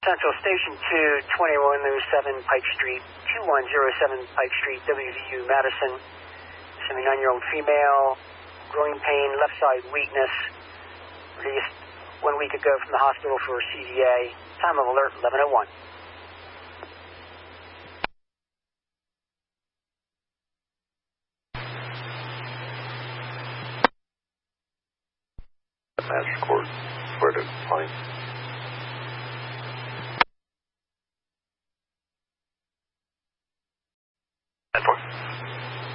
Central Station 2, 2107 Pike Street, 2107 Pike Street, WVU, Madison. 79-year-old female, growing pain, left side weakness. Released 1 week ago from the hospital for CVA. Time of alert, 11:01. Master Court, where to find